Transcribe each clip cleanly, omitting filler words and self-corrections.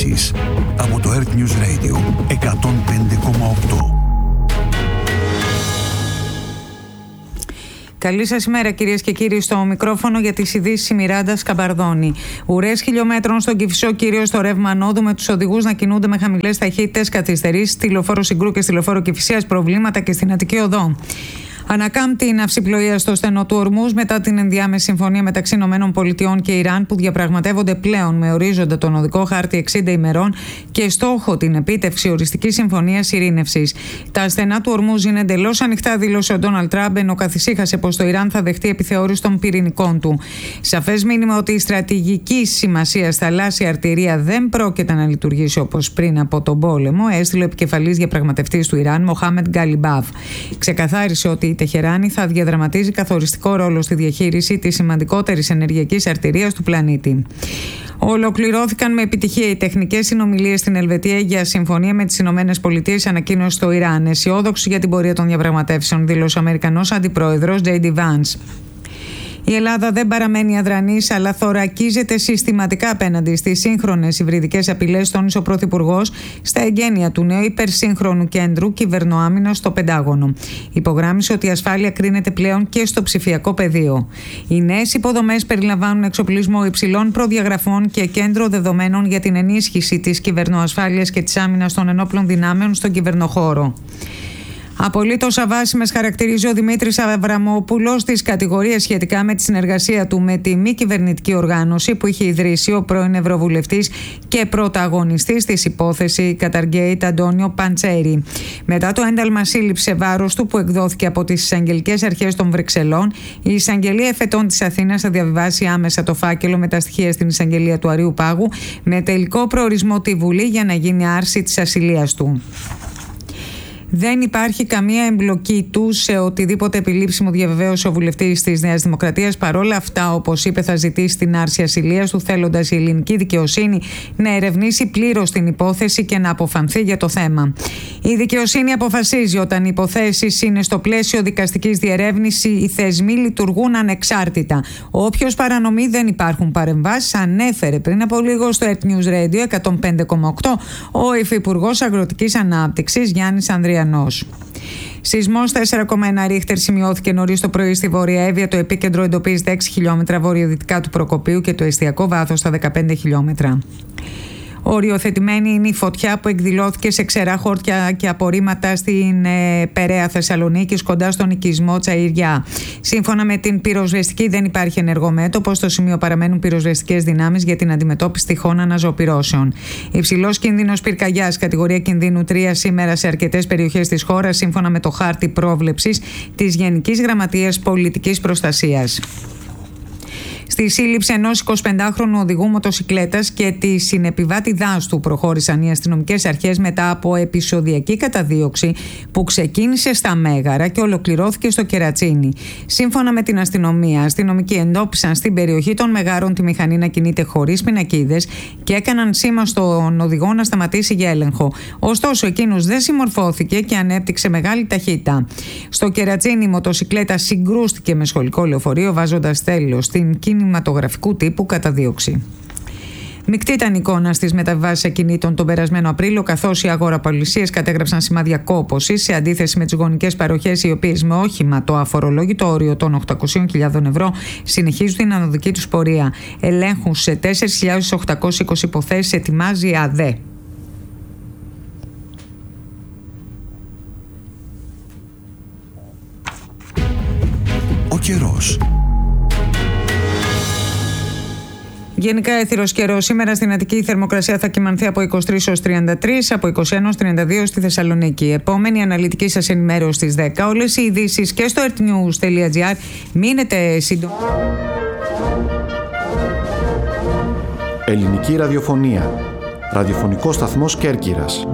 ειδήσεις από το Earth News Radio 105,8. Καλή σας ημέρα, κυρίες και κύριοι. Στο μικρόφωνο για τις ειδήσεις η Μιράντα Σκαμπαρδώνη. Ουρές χιλιόμετρων στον Κηφισό, κυρίως στο ρεύμα ανόδου, με τους οδηγούς να κινούνται με χαμηλές ταχύτητες, καθυστερήσεις στη λεωφόρο Συγκρού και στη λεωφόρο Κηφισίας, προβλήματα και στην Αττική Οδό. Ανακάμπτει η ναυσιπλοεία στο στενό του Ορμούζ μετά την ενδιάμεση συμφωνία μεταξύ ΗΠΑ και Ιράν, που διαπραγματεύονται πλέον με ορίζοντα τον οδικό χάρτη 60 ημερών και στόχο την επίτευξη οριστικής συμφωνίας ειρήνευσης. Τα στενά του Ορμούζ είναι εντελώς ανοιχτά, δήλωσε ο Ντόναλντ Τραμπ, ενώ καθησύχασε πως το Ιράν θα δεχτεί επιθεώρηση των πυρηνικών του. Σαφές μήνυμα ότι η στρατηγική σημασία θαλάσσια αρτηρία δεν πρόκειται να λειτουργήσει όπως πριν από τον πόλεμο, έστειλε ο επικεφαλής διαπραγματευτής του Ιράν, Μοχάμεντ Γκαλιμπάφ. Ξεκαθάρισε ότι η Τεχεράνη θα διαδραματίζει καθοριστικό ρόλο στη διαχείριση της σημαντικότερης ενεργειακής αρτηρίας του πλανήτη. Ολοκληρώθηκαν με επιτυχία οι τεχνικές συνομιλίες στην Ελβετία για συμφωνία με τις ΗΠΑ, ανακοίνωσε το Ιράν. Αισιόδοξο για την πορεία των διαπραγματεύσεων, δήλωσε ο Αμερικανός Αντιπρόεδρος J.D. Vance. Η Ελλάδα δεν παραμένει αδρανής, αλλά θωρακίζεται συστηματικά απέναντι στις σύγχρονες υβριδικές απειλές, τόνισε ο Πρωθυπουργός στα εγγένεια του νέου υπερσύγχρονου κέντρου κυβερνοάμυνας στο Πεντάγωνο. Υπογράμμισε ότι η ασφάλεια κρίνεται πλέον και στο ψηφιακό πεδίο. Οι νέες υποδομές περιλαμβάνουν εξοπλισμό υψηλών προδιαγραφών και κέντρο δεδομένων για την ενίσχυση της κυβερνοασφάλειας και της άμυνας των ενόπλων δυνάμεων στον κυβερνοχώρο. Απολύτως αβάσιμες χαρακτηρίζει ο Δημήτρης Αβραμόπουλος στις κατηγορίες σχετικά με τη συνεργασία του με τη μη κυβερνητική οργάνωση που είχε ιδρύσει ο πρώην Ευρωβουλευτής και πρωταγωνιστής της υπόθεση Qatargate Αντώνιο Παντσέρη. Μετά το ένταλμα σύλληψης βάρος του που εκδόθηκε από τις εισαγγελικές αρχές των Βρυξελών, η Εισαγγελία Εφετών της Αθήνας θα διαβιβάσει άμεσα το φάκελο με τα στοιχεία στην Εισαγγελία του Αρείου Πάγου, με τελικό προορισμό τη Βουλή για να γίνει άρση της ασυλίας του. Δεν υπάρχει καμία εμπλοκή του σε οτιδήποτε επιλήψιμο, διαβεβαίωσε ο βουλευτής της Νέας Δημοκρατίας. Παρόλα αυτά, όπως είπε, θα ζητήσει την άρση ασυλίας του, θέλοντας η ελληνική δικαιοσύνη να ερευνήσει πλήρως την υπόθεση και να αποφανθεί για το θέμα. Η δικαιοσύνη αποφασίζει όταν οι υποθέσεις είναι στο πλαίσιο δικαστικής διερεύνησης, οι θεσμοί λειτουργούν ανεξάρτητα. Όποιος παρανομεί, δεν υπάρχουν παρεμβάσεις, ανέφερε πριν από λίγο στο Earth News Radio 105,8 ο Υφυπουργός Αγροτικής Ανάπτυξης Γιάννης Ανδρεανός. Σεισμός 4,1 ρίχτερ σημειώθηκε νωρίς το πρωί στη Βόρεια Εύβοια. Το επίκεντρο εντοπίζεται 6 χιλιόμετρα βορειοδυτικά του Προκοπίου και το εστιακό βάθος στα 15 χιλιόμετρα. Οριοθετημένη είναι η φωτιά που εκδηλώθηκε σε ξερά χόρτια και απορρίμματα στην Περαία Θεσσαλονίκης, κοντά στον οικισμό Τσαΐρια. Σύμφωνα με την πυροσβεστική, δεν υπάρχει ενεργό μέτωπο. Στο σημείο παραμένουν πυροσβεστικές δυνάμεις για την αντιμετώπιση τυχών αναζωοπυρώσεων. Υψηλός κίνδυνος πυρκαγιάς, κατηγορία κινδύνου 3 σήμερα σε αρκετές περιοχές της χώρας, σύμφωνα με το χάρτη πρόβλεψης της Γενικής Γραμματείας Πολιτικής Προστασίας. Στη σύλληψη ενός 25χρονου οδηγού μοτοσικλέτας και τη συνεπιβάτη δάστου προχώρησαν οι αστυνομικές αρχές μετά από επεισοδιακή καταδίωξη που ξεκίνησε στα Μέγαρα και ολοκληρώθηκε στο Κερατσίνι. Σύμφωνα με την αστυνομία, αστυνομικοί εντόπισαν στην περιοχή των Μεγάρων τη μηχανή να κινείται χωρίς πινακίδες και έκαναν σήμα στον οδηγό να σταματήσει για έλεγχο. Ωστόσο, εκείνος δεν συμμορφώθηκε και ανέπτυξε μεγάλη ταχύτητα. Στο Κερατσίνι η μοτοσικλέτα συγκρούστηκε με σχολικό λεωφορείο, βάζοντας τέλος στην κινηματογραφικού τύπου καταδίωξη. Μεικτή ήταν η εικόνα στις μεταβιβάσεις ακινήτων τον περασμένο Απρίλιο, καθώς οι αγοραπολισίες κατέγραψαν σημάδια κόπωσης σε αντίθεση με τις γονικές παροχές, οι οποίες με όχημα το αφορολόγητο όριο των 800.000 ευρώ συνεχίζουν την ανωδική τους πορεία. Ελέγχουν σε 4.820 υποθέσεις ετοιμάζει η ΑΔΕ. Ο καιρός. Γενικά έθυρος καιρός. Σήμερα στην Αττική η θερμοκρασία θα κυμανθεί από 23 έως 33, από 21 έως 32 στη Θεσσαλονίκη. Επόμενη αναλυτική σας ενημέρωση στις 10. Όλες οι ειδήσεις και στο earthnews.gr. Μείνετε σύντομα. Ελληνική ραδιοφωνία. Ραδιοφωνικό σταθμός Κέρκυρας.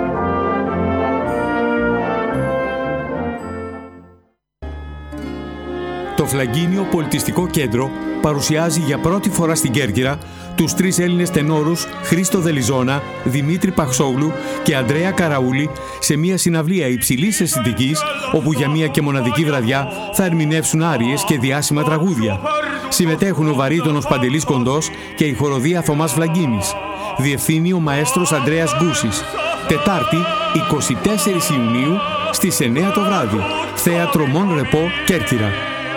Το Φλαγκίνιο Πολιτιστικό Κέντρο παρουσιάζει για πρώτη φορά στην Κέρκυρα τους 3 Έλληνες τενόρους Χρήστο Δελιζώνα, Δημήτρη Παχσόγλου και Ανδρέα Καραούλη σε μια συναυλία υψηλής αισθητικής, όπου για μια και μοναδική βραδιά θα ερμηνεύσουν άριες και διάσημα τραγούδια. Συμμετέχουν ο βαρύτονος Παντελής Κοντός και η χοροδία Θωμάς Φλαγκίνης. διευθύνει ο μαέστρος Ανδρέας Γκούσης. Τετάρτη, 24 Ιουνίου, στις 9 το βράδυ. Θέατρο Μον Ρεπό, Κέρκυρα.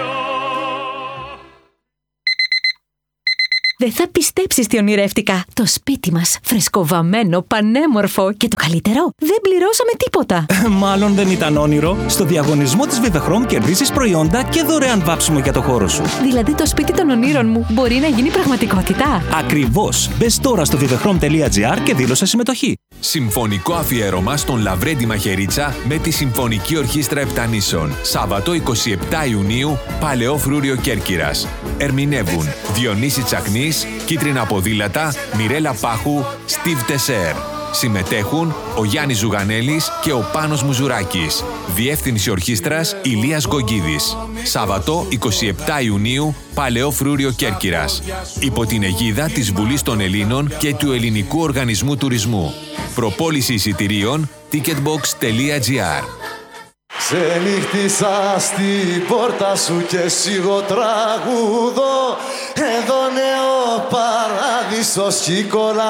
Δεν θα πιστέψεις τι ονειρεύτηκα. Το σπίτι μας, φρεσκοβαμμένο, πανέμορφο και το καλύτερο, δεν πληρώσαμε τίποτα. Μάλλον δεν ήταν όνειρο. Στο διαγωνισμό της Vivechrom κερδίσεις προϊόντα και δωρεάν βάψιμο για το χώρο σου. Δηλαδή το σπίτι των ονείρων μου μπορεί να γίνει πραγματικότητα. Ακριβώς. Μπες τώρα στο vivechrom.gr και δήλωσε συμμετοχή. Συμφωνικό αφιέρωμα στον Λαβρέντη Μαχαιρίτσα με τη Συμφωνική Ορχήστρα Επτανήσων. Σάββατο 27 Ιουνίου, Παλαιό Φρούριο Κέρκυρας. Ερμηνεύουν Διονύση Τσακνής, Κίτρινα Ποδήλατα, Μιρέλα Πάχου, Στίβ Τεσέρ. Συμμετέχουν ο Γιάννης Ζουγανέλης και ο Πάνος Μουζουράκης. Διεύθυνση Ορχήστρας Ηλίας Γκογκίδης. Σάββατο 27 Ιουνίου, Παλαιό Φρούριο Κέρκυρας. Υπό την αιγίδα της Βουλής των Ελλήνων και του Ελληνικού Οργανισμού Τουρισμού. Προπόληση εισιτηρίων ticketbox.gr. Ξενύχτησα στην πόρτα σου και σιγό τραγουδώ. Εδώ νέο παράδεισος κύκολα.